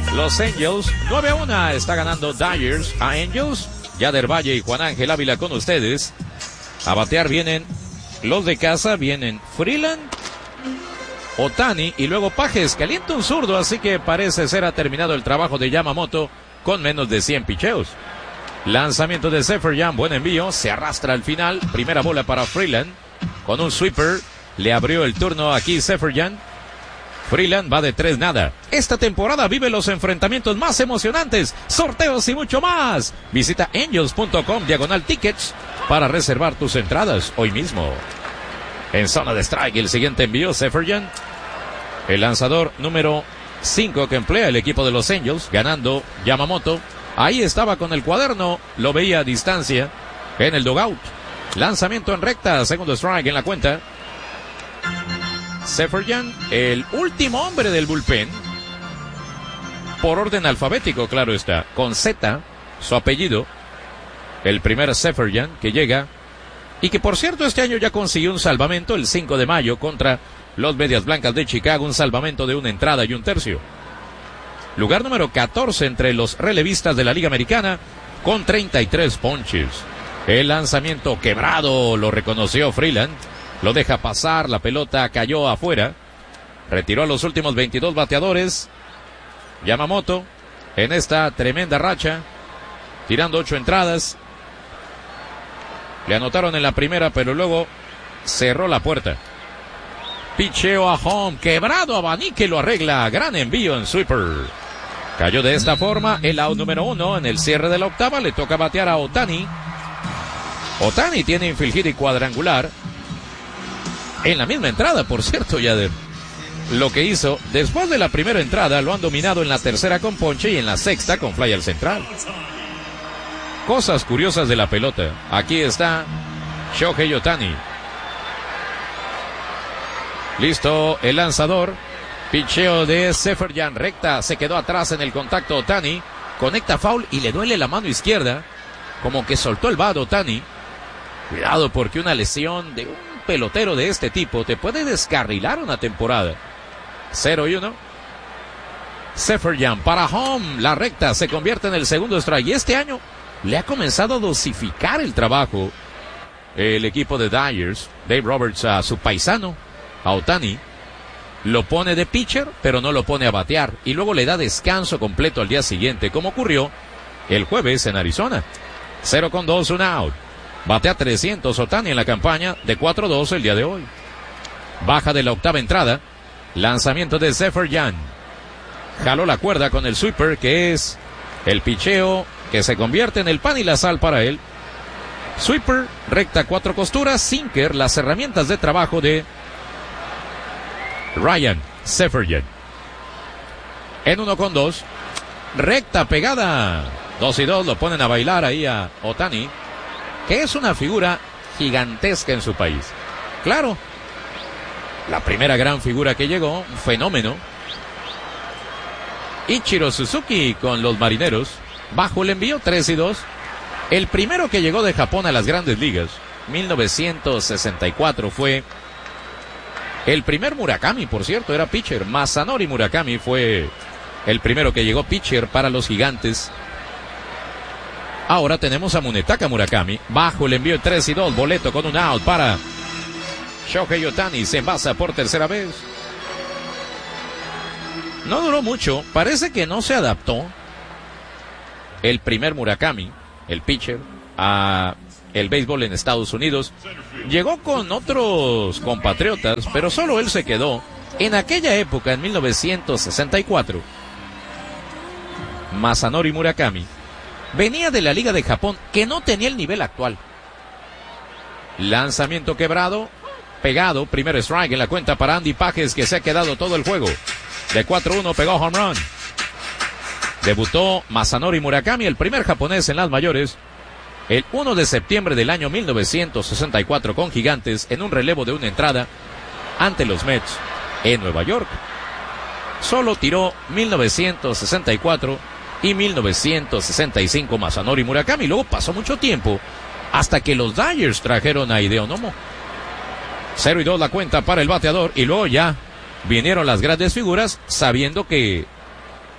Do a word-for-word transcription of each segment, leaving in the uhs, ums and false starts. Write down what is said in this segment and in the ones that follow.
Los Angels, nueve a uno está ganando Dodgers a Angels. Yader Valle y Juan Ángel Ávila con ustedes. A batear vienen los de casa, vienen Freeland, Ohtani y luego Pages. Calienta un zurdo, así que parece ser ha terminado el trabajo de Yamamoto con menos de cien picheos. Lanzamiento de Seferian, buen envío, se arrastra al final. Primera bola para Freeland. Con un sweeper, le abrió el turno aquí Seferian. Freeland va de tres nada. Esta temporada vive los enfrentamientos más emocionantes, sorteos y mucho más. Visita angels punto com diagonal tickets para reservar tus entradas hoy mismo. En zona de strike, el siguiente envío, Seferian. El lanzador número cinco que emplea el equipo de los Angels, ganando Yamamoto. Ahí estaba con el cuaderno, lo veía a distancia en el dugout. Lanzamiento en recta, segundo strike en la cuenta. Seferian, el último hombre del bullpen, por orden alfabético, claro está, con Z, su apellido, el primer Seferian que llega, y que por cierto este año ya consiguió un salvamento el cinco de mayo contra los Medias Blancas de Chicago, un salvamento de una entrada y un tercio. Lugar número catorce entre los relevistas de la Liga Americana, con treinta y tres ponches. El lanzamiento quebrado, lo reconoció Freeland. Lo deja pasar, la pelota cayó afuera. Retiró a los últimos veintidós bateadores. Yamamoto en esta tremenda racha, tirando ocho entradas. Le anotaron en la primera, pero luego cerró la puerta. Picheo a home, quebrado, abanique lo arregla. Gran envío en sweeper. Cayó de esta forma el out número uno. En el cierre de la octava le toca batear a Ohtani. Ohtani tiene infield hit y cuadrangular. En la misma entrada, por cierto, Yader. Lo que hizo, después de la primera entrada, lo han dominado en la tercera con ponche y en la sexta con fly al central. Cosas curiosas de la pelota. Aquí está Shohei Ohtani. Listo el lanzador. Picheo de Seferian, recta. Se quedó atrás en el contacto Ohtani. Conecta foul y le duele la mano izquierda. Como que soltó el bat Ohtani. Cuidado porque una lesión de un pelotero de este tipo te puede descarrilar una temporada. cero y uno. Seferian para home. La recta se convierte en el segundo strike. Y este año le ha comenzado a dosificar el trabajo el equipo de Dodgers. Dave Roberts a su paisano, a Ohtani. Lo pone de pitcher, pero no lo pone a batear. Y luego le da descanso completo al día siguiente, como ocurrió el jueves en Arizona. cero con dos, un out. Batea trescientos Ohtani en la campaña, de cuatro dos el día de hoy. Baja de la octava entrada. Lanzamiento de Seferian. Jaló la cuerda con el sweeper, que es el picheo que se convierte en el pan y la sal para él. Sweeper, recta cuatro costuras, sinker, las herramientas de trabajo de Ryan Seferian. En uno con dos. Recta pegada. Dos y dos, lo ponen a bailar ahí a Ohtani, que es una figura gigantesca en su país. Claro, la primera gran figura que llegó, un fenómeno. Ichiro Suzuki con los Marineros, bajo el envío tres y dos. El primero que llegó de Japón a las grandes ligas, mil novecientos sesenta y cuatro, fue el primer Murakami, por cierto, era pitcher. Masanori Murakami fue el primero que llegó pitcher para los Gigantes. Ahora tenemos a Munetaka Murakami, bajo el envío tres y dos, boleto con un out para Shohei Ohtani, se envasa por tercera vez. No duró mucho, parece que no se adaptó el primer Murakami, el pitcher, a el béisbol en Estados Unidos. Llegó con otros compatriotas, pero solo él se quedó. En aquella época, en mil novecientos sesenta y cuatro, Masanori Murakami venía de la Liga de Japón, que no tenía el nivel actual. Lanzamiento quebrado, pegado, primer strike en la cuenta para Andy Pages, que se ha quedado todo el juego. De cuatro uno pegó home run. Debutó Masanori Murakami, el primer japonés en las mayores, el uno de septiembre del año mil novecientos sesenta y cuatro con Gigantes, en un relevo de una entrada ante los Mets en Nueva York. Solo tiró mil novecientos sesenta y cuatro y mil novecientos sesenta y cinco Masanori Murakami. Luego pasó mucho tiempo hasta que los Dodgers trajeron a Hideo Nomo. cero y dos la cuenta para el bateador, y luego ya vinieron las grandes figuras, sabiendo que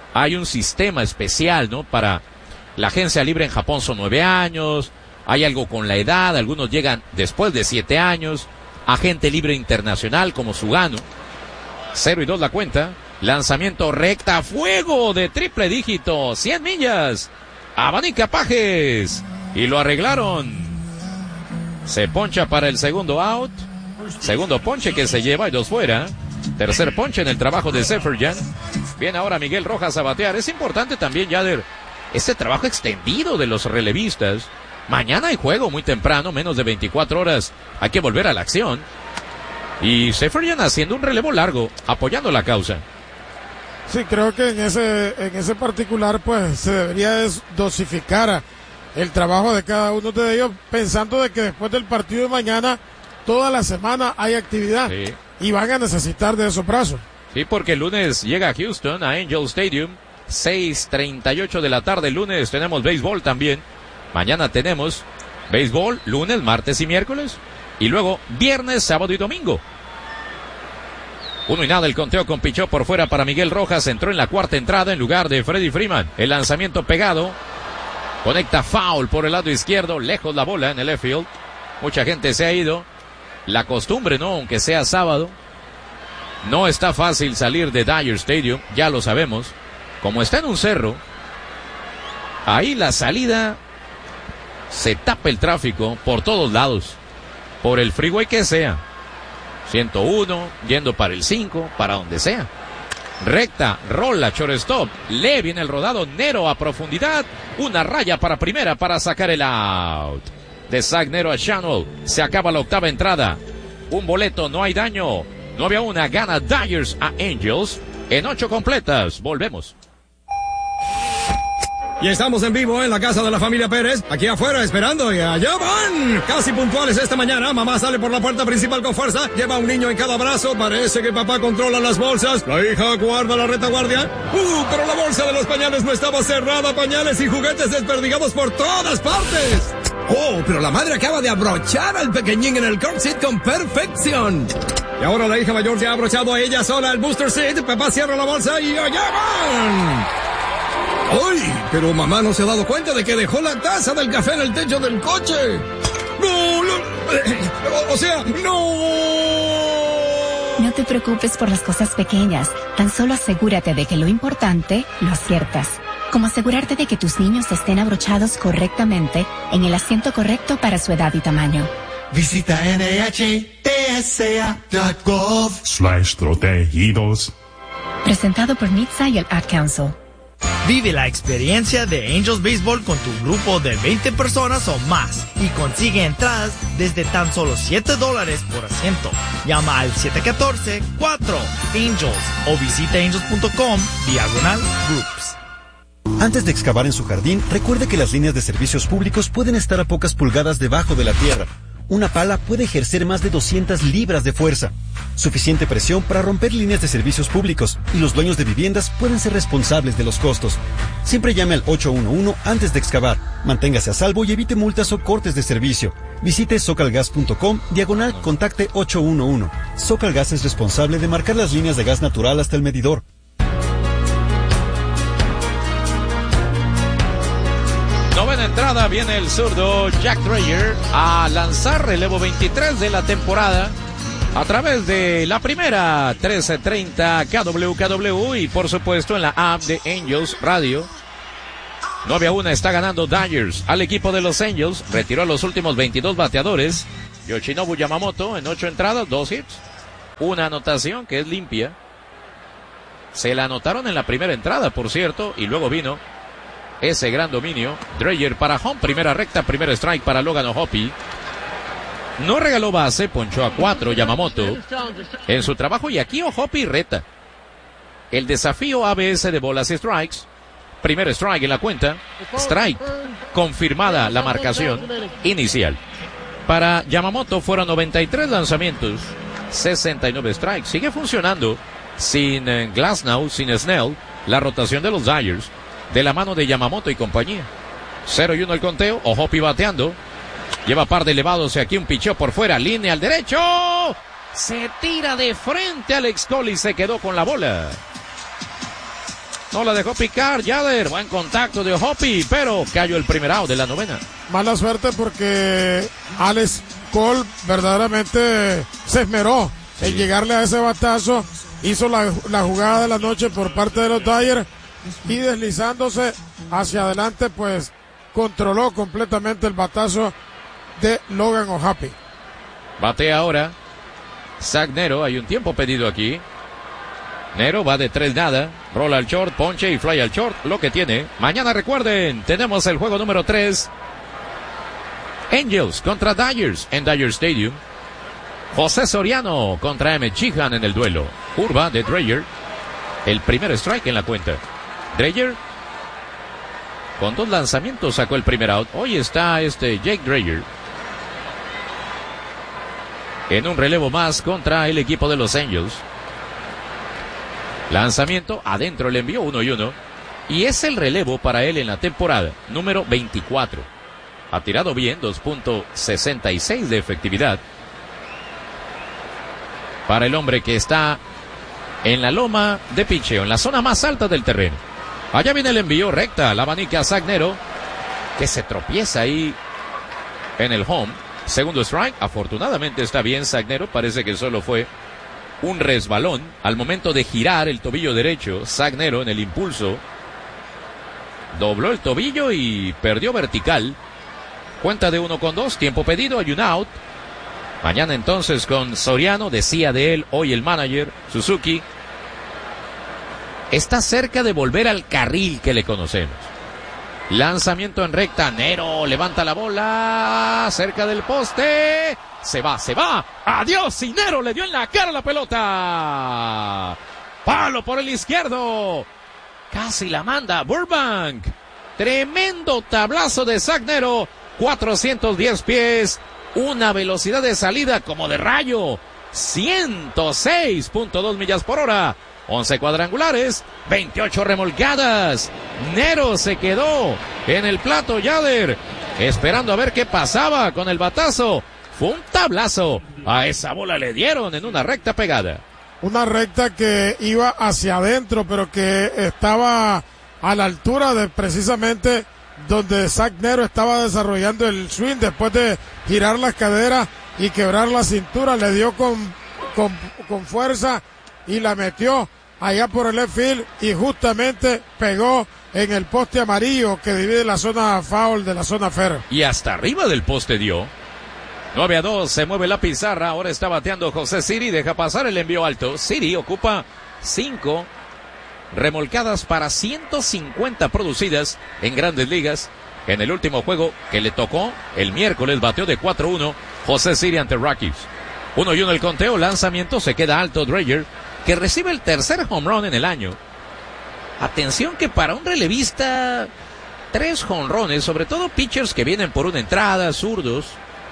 hay un sistema especial, ¿no? Para la agencia libre en Japón son nueve años, hay algo con la edad, algunos llegan después de siete años, agente libre internacional como Sugano, cero y dos la cuenta, lanzamiento recta, fuego de triple dígito, cien millas, abanica Pajes, y lo arreglaron, se poncha para el segundo out, segundo ponche que se lleva y dos fuera, tercer ponche en el trabajo de Seferian, viene ahora Miguel Rojas a batear, es importante también, Yader, este trabajo extendido de los relevistas. Mañana hay juego muy temprano, menos de veinticuatro horas. Hay que volver a la acción. Y Seferian haciendo un relevo largo, apoyando la causa. Sí, creo que en ese, en ese particular, pues, se debería dosificar el trabajo de cada uno de ellos, pensando de que después del partido de mañana, toda la semana hay actividad. Sí. Y van a necesitar de esos brazos. Sí, porque el lunes llega a Houston, a Angel Stadium. seis treinta y ocho de la tarde el lunes, tenemos béisbol también. Mañana tenemos béisbol, lunes, martes y miércoles. Y luego viernes, sábado y domingo. Uno y nada el conteo con pichó por fuera para Miguel Rojas. Entró en la cuarta entrada en lugar de Freddie Freeman. El lanzamiento pegado. Conecta foul por el lado izquierdo. Lejos la bola en el left field. Mucha gente se ha ido. La costumbre, ¿no? Aunque sea sábado. No está fácil salir de Dodger Stadium. Ya lo sabemos. Como está en un cerro. Ahí la salida... Se tapa el tráfico por todos lados. Por el freeway que sea. ciento uno, yendo para el cinco, para donde sea. Recta, rola, shortstop. Le viene el rodado, Nero a profundidad. Una raya para primera para sacar el out. De Zach Nero a Shanwell. Se acaba la octava entrada. Un boleto, no hay daño. nueve a uno, gana Dodgers a Angels. En ocho completas, volvemos. Y estamos en vivo en la casa de la familia Pérez, aquí afuera esperando, y allá van, casi puntuales esta mañana. Mamá sale por la puerta principal con fuerza, lleva un niño en cada brazo, parece que papá controla las bolsas, la hija guarda la retaguardia. Uh, pero la bolsa de los pañales no estaba cerrada, pañales y juguetes desperdigados por todas partes. Oh, pero la madre acaba de abrochar al pequeñín en el car seat con perfección. Y ahora la hija mayor ya ha abrochado a ella sola el booster seat, papá cierra la bolsa y allá van. ¡Ay! Pero mamá no se ha dado cuenta de que dejó la taza del café en el techo del coche. ¡No! no o, o sea, ¡no! No te preocupes por las cosas pequeñas. Tan solo asegúrate de que lo importante lo aciertas. Como asegurarte de que tus niños estén abrochados correctamente en el asiento correcto para su edad y tamaño. Visita N H T S A punto gov slash protegidos. Presentado por N H T S A y el Ad Council. Vive la experiencia de Angels Baseball con tu grupo de veinte personas o más y consigue entradas desde tan solo siete dólares por asiento. Llama al siete uno cuatro, cuatro Angels o visita angels punto com diagonal groups. Antes de excavar en su jardín, recuerde que las líneas de servicios públicos pueden estar a pocas pulgadas debajo de la tierra. Una pala puede ejercer más de doscientas libras de fuerza. Suficiente presión para romper líneas de servicios públicos y los dueños de viviendas pueden ser responsables de los costos. Siempre llame al ocho uno uno antes de excavar. Manténgase a salvo y evite multas o cortes de servicio. Visite socalgas punto com diagonal contacte ocho uno uno. Socalgas es responsable de marcar las líneas de gas natural hasta el medidor. Novena entrada, viene el zurdo Jack Dreyer a lanzar relevo veintitrés de la temporada a través de la primera trece treinta K W K W y por supuesto en la app de Angels Radio. nueve a uno está ganando Dodgers al equipo de los Angels. Retiró a los últimos veintidós bateadores. Yoshinobu Yamamoto en ocho entradas, dos hits, una anotación que es limpia. Se la anotaron en la primera entrada, por cierto, y luego vino ese gran dominio. Dreyer para home, primera recta, primer strike para Logan O'Hoppe. No regaló base, ponchó a cuatro Yamamoto en su trabajo y aquí O'Hoppe reta. El desafío A B S de bolas y strikes. Primer strike en la cuenta. Strike. Confirmada la marcación inicial. Para Yamamoto fueron noventa y tres lanzamientos, sesenta y nueve strikes. Sigue funcionando sin eh, Glasnow, sin Snell, la rotación de los Dodgers. De la mano de Yamamoto y compañía. cero y uno el conteo. O'Hoppe bateando. Lleva par de elevados y aquí un picheo por fuera. Línea al derecho. Se tira de frente Alex Cole y se quedó con la bola. No la dejó picar Yader. Buen contacto de Hoppy, pero cayó el primer out de la novena. Mala suerte porque Alex Cole verdaderamente se esmeró sí. en llegarle a ese batazo. Hizo la, la jugada de la noche por parte de los Dodgers y deslizándose hacia adelante, pues controló completamente el batazo de Logan O'Happy. Batea ahora Zach Nero. Hay un tiempo pedido aquí. Nero va de tres nada, rola al short, ponche y fly al short, lo que tiene. Mañana recuerden, tenemos el juego número tres. Angels contra Dodgers en Dodger Stadium. José Soriano contra Emmett Sheehan en el duelo. Curva de Dreyer. El primer strike en la cuenta. Dreyer con dos lanzamientos sacó el primer out. Hoy está este Jake Dreyer en un relevo más contra el equipo de los Angels. Lanzamiento, adentro le envió uno y uno. Y es el relevo para él en la temporada, número veinticuatro. Ha tirado bien, dos punto sesenta y seis de efectividad. Para el hombre que está en la loma de picheo, en la zona más alta del terreno. Allá viene el envío recta, la abanica Zach Nero, que se tropieza ahí en el home. Segundo strike, afortunadamente está bien Zach Nero, parece que solo fue un resbalón al momento de girar el tobillo derecho. Zach Nero en el impulso dobló el tobillo y perdió vertical. Cuenta de uno con dos, tiempo pedido, hay un out. Mañana entonces con Soriano, decía de él hoy el manager Suzuki, está cerca de volver al carril que le conocemos. Lanzamiento en recta, Nero levanta la bola cerca del poste. Se va, se va. Adiós, y Nero le dio en la cara la pelota. Palo por el izquierdo. Casi la manda Burbank. Tremendo tablazo de Zach Nero. cuatrocientos diez pies. Una velocidad de salida como de rayo. ciento seis punto dos millas por hora. once cuadrangulares. veintiocho remolcadas. Nero se quedó en el plato Yader, esperando a ver qué pasaba con el batazo. Fue un tablazo. A esa bola le dieron en una recta pegada. Una recta que iba hacia adentro, pero que estaba a la altura de precisamente donde Zach Nero estaba desarrollando el swing después de girar las caderas y quebrar la cintura. Le dio con, con, con fuerza y la metió allá por el left field y justamente pegó en el poste amarillo que divide la zona foul de la zona fair. Y hasta arriba del poste dio. nueve a dos, se mueve la pizarra, ahora está bateando José Siri, deja pasar el envío alto. Siri ocupa cinco remolcadas para ciento cincuenta producidas en Grandes Ligas. En el último juego que le tocó el miércoles bateó de cuatro uno José Siri ante Rockies. Uno y uno el conteo, lanzamiento, se queda alto Dreyer, que recibe el tercer home run en el año. Atención que para un relevista, tres jonrones, sobre todo pitchers que vienen por una entrada, zurdos,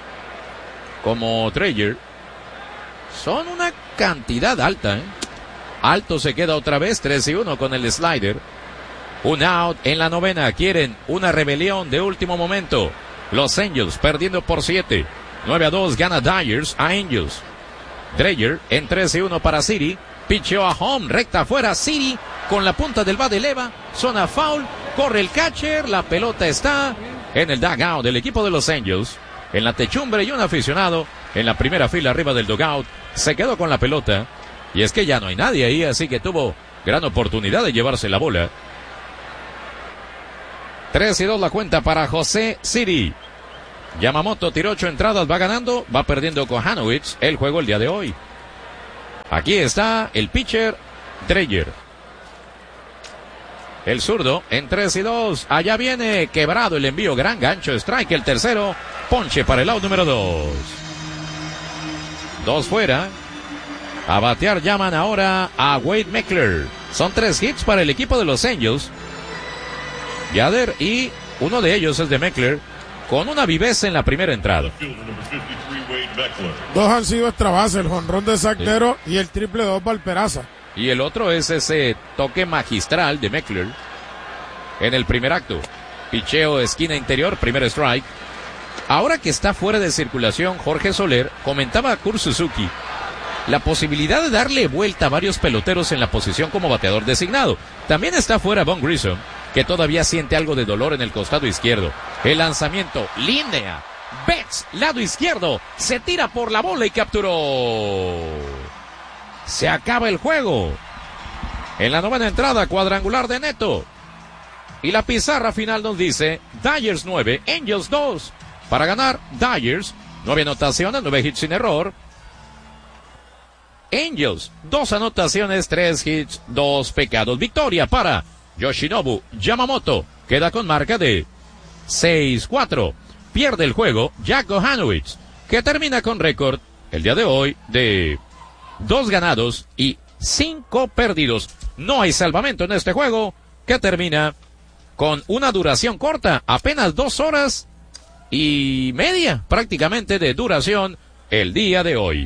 como Dreyer, son una cantidad alta, ¿eh? Alto se queda otra vez, tres y uno con el slider. Un out en la novena, quieren una rebelión de último momento. Los Angels perdiendo por siete. nueve a dos gana Dodgers a Angels. Dreyer en tres y uno para Siri. Picheó a home, recta afuera, Siri con la punta del bat eleva, zona foul, corre el catcher, la pelota está en el dugout del equipo de los Angels. En la techumbre y un aficionado en la primera fila arriba del dugout se quedó con la pelota. Y es que ya no hay nadie ahí, así que tuvo gran oportunidad de llevarse la bola. tres y dos la cuenta para José Siri. Yamamoto tiró ocho entradas, va ganando, va perdiendo con Hanowitz el juego el día de hoy. Aquí está el pitcher Dreyer. El zurdo en tres y dos. Allá viene quebrado el envío. Gran gancho. Strike el tercero. Ponche para el out número dos. Dos fuera. A batear llaman ahora a Wade Meckler. Son tres hits para el equipo de los Angels. Yader y uno de ellos es de Meckler, con una viveza en la primera entrada. Dos han sido extra base, el jonrón de Zach Nero sí. y el triple dos Valperaza. Y el otro es ese toque magistral de Meckler en el primer acto. Picheo, esquina interior, primer strike. Ahora que está fuera de circulación, Jorge Soler comentaba a Kurt Suzuki la posibilidad de darle vuelta a varios peloteros en la posición como bateador designado. También está fuera Von Grissom, que todavía siente algo de dolor en el costado izquierdo. El lanzamiento, línea, Betts, lado izquierdo, se tira por la bola y capturó. Se acaba el juego. En la novena entrada, cuadrangular de Neto. Y la pizarra final nos dice Dodgers nueve, Angels dos. Para ganar, Dodgers, nueve anotaciones, nueve hits sin error. Angels, dos anotaciones, tres hits, dos pecados. Victoria para Yoshinobu Yamamoto. Queda con marca de seis cuatro. Pierde el juego Jack Kohanowitz, que termina con récord el día de hoy de dos ganados y cinco perdidos. No hay salvamento en este juego, que termina con una duración corta, apenas dos horas y media prácticamente de duración el día de hoy.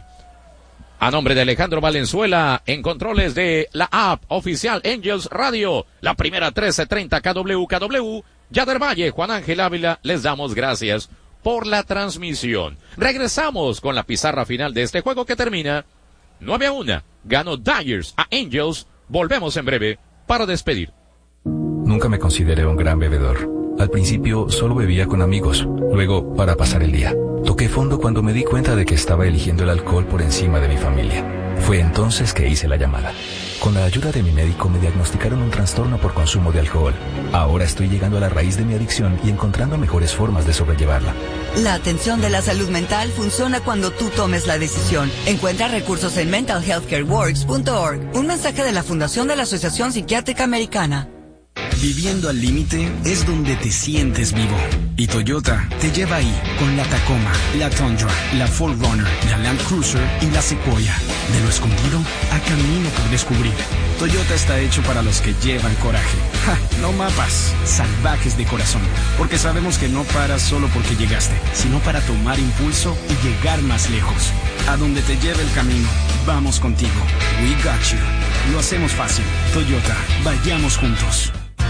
A nombre de Alejandro Valenzuela, en controles de la app oficial Angels Radio, la primera trece treinta K W K W, Yader Valle, Juan Ángel Ávila, les damos gracias por la transmisión. Regresamos con la pizarra final de este juego que termina nueve a uno. Ganó Dodgers a Angels. Volvemos en breve para despedir. Nunca me consideré un gran bebedor. Al principio solo bebía con amigos, luego para pasar el día. Toqué fondo cuando me di cuenta de que estaba eligiendo el alcohol por encima de mi familia. Fue entonces que hice la llamada. Con la ayuda de mi médico me diagnosticaron un trastorno por consumo de alcohol. Ahora estoy llegando a la raíz de mi adicción y encontrando mejores formas de sobrellevarla. La atención de la salud mental funciona cuando tú tomes la decisión. Encuentra recursos en mental health care works punto org. Un mensaje de la Fundación de la Asociación Psiquiátrica Americana. Viviendo al límite es donde te sientes vivo. Y Toyota te lleva ahí con la Tacoma, la Tundra, la cuatro runner, la Land Cruiser y la Sequoia. De lo escondido a camino por descubrir. Toyota está hecho para los que llevan coraje. ¡Ja! No mapas, salvajes de corazón. Porque sabemos que no paras solo porque llegaste, sino para tomar impulso y llegar más lejos. A donde te lleve el camino, vamos contigo. We got you. Lo hacemos fácil. Toyota, vayamos juntos.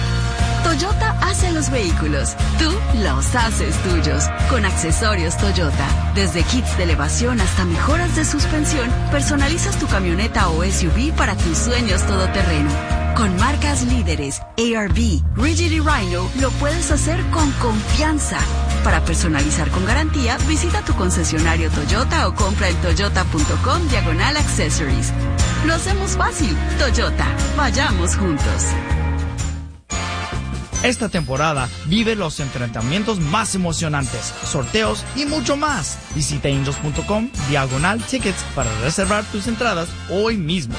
Toyota hace los vehículos, tú los haces tuyos. Con accesorios Toyota, desde kits de elevación hasta mejoras de suspensión, personalizas tu camioneta o S U V para tus sueños todoterreno. Con marcas líderes, A R V, Rigid y Rhino, lo puedes hacer con confianza. Para personalizar con garantía, visita tu concesionario Toyota o compra en toyota punto com diagonal accessories. Lo hacemos fácil. Toyota, vayamos juntos. Esta temporada vive los enfrentamientos más emocionantes, sorteos y mucho más. Visita angels punto com diagonal tickets para reservar tus entradas hoy mismo.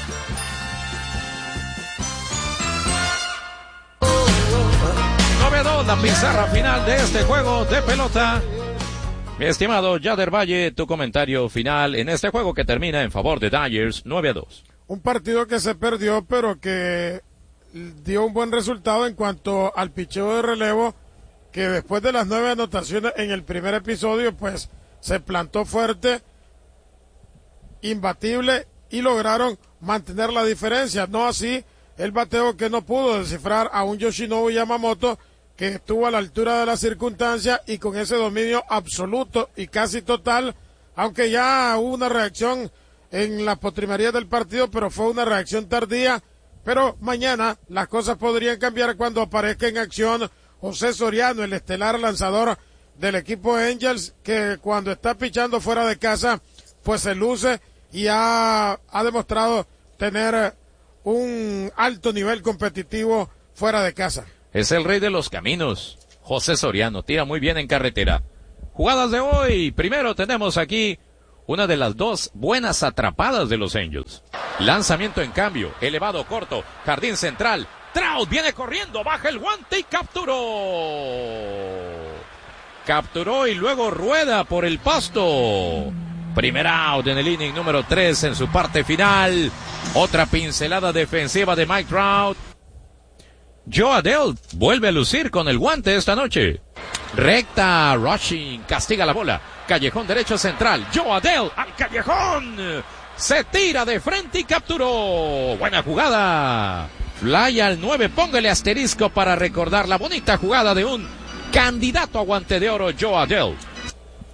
nueve a dos, la pizarra final de este juego de pelota. Mi estimado Yader Valle, tu comentario final en este juego que termina en favor de Dodgers nueve a dos. Un partido que se perdió, pero que dio un buen resultado en cuanto al picheo de relevo, que después de las nueve anotaciones en el primer episodio, pues se plantó fuerte, imbatible, y lograron mantener la diferencia. No así el bateo, que no pudo descifrar a un Yoshinobu Yamamoto, que estuvo a la altura de las circunstancias y con ese dominio absoluto y casi total, aunque ya hubo una reacción en la postrimería del partido, pero fue una reacción tardía. Pero mañana las cosas podrían cambiar cuando aparezca en acción José Soriano, el estelar lanzador del equipo Angels, que cuando está pichando fuera de casa, pues se luce y ha, ha demostrado tener un alto nivel competitivo fuera de casa. Es el rey de los caminos, José Soriano, tira muy bien en carretera. Jugadas de hoy, primero tenemos aquí una de las dos buenas atrapadas de los Angels. Lanzamiento en cambio, elevado corto, jardín central. Trout viene corriendo, baja el guante y capturó. Capturó y luego rueda por el pasto. Primer out en el inning número tres en su parte final. Otra pincelada defensiva de Mike Trout. Joe Adell vuelve a lucir con el guante esta noche. Recta, rushing, castiga la bola. Callejón derecho central. Joe Adell al callejón. Se tira de frente y capturó. Buena jugada. Fly al nueve. Póngale asterisco para recordar la bonita jugada de un candidato a guante de oro, Joe Adell.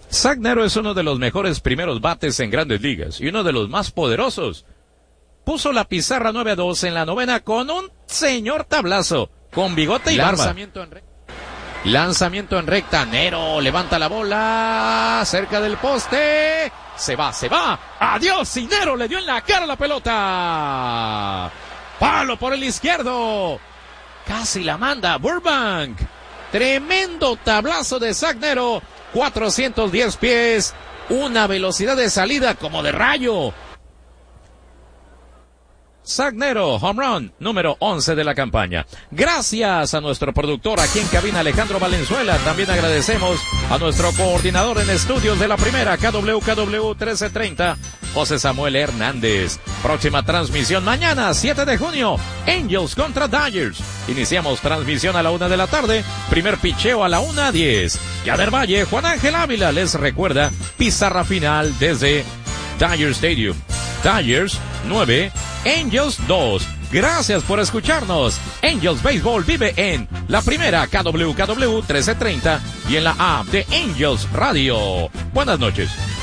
Zach Nero es uno de los mejores primeros bates en Grandes Ligas y uno de los más poderosos. Puso la pizarra nueve a dos en la novena con un señor tablazo, con bigote y Lanzamiento barba. En Lanzamiento en recta, Nero levanta la bola, cerca del poste, se va, se va, adiós, y Nero le dio en la cara la pelota. Palo por el izquierdo, casi la manda Burbank. Tremendo tablazo de Zach Nero, cuatrocientos diez pies, una velocidad de salida como de rayo. Zach Nero, home run, número once de la campaña. Gracias a nuestro productor aquí en cabina, Alejandro Valenzuela. También agradecemos a nuestro coordinador en estudios de la primera, K W K W trece treinta, José Samuel Hernández. Próxima transmisión mañana, siete de junio, Angels contra Dodgers. Iniciamos transmisión a la una de la tarde, primer picheo a la una diez. Yader Valle, Juan Ángel Ávila les recuerda, pizarra final desde Dodger Stadium. Dodgers nueve, Angels dos. Gracias por escucharnos. Angels Baseball vive en la primera, K W K W trece treinta y en la app de Angels Radio. Buenas noches.